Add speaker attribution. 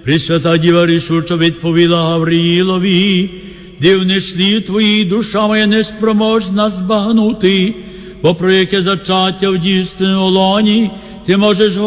Speaker 1: Пресвята Діва рішуче відповіла Гавриїлові: дивні слів твої, душа моя неспроможна збагнути, бо про яке зачаття в дійсному лоні ти можеш